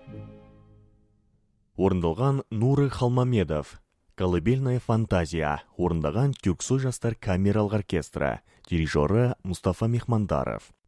Орындалған Нуры Халмамедов. Колыбельная фантазия. Орындаған Түрксой жастар камералық оркестрі. Дирижері Мұстафа Мехмандаров.